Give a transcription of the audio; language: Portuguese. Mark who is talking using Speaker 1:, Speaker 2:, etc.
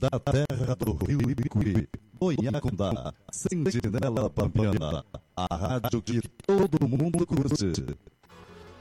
Speaker 1: da terra do Rio Ibicuí, Oiacundá, Sentinela Pampiana, a rádio que todo mundo curte.